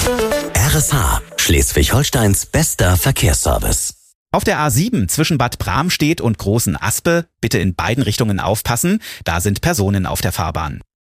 RSH, Schleswig-Holsteins bester Verkehrsservice. Auf der A7 zwischen Bad Bramstedt und Großen Aspe bitte in beiden Richtungen aufpassen, da sind Personen auf der Fahrbahn.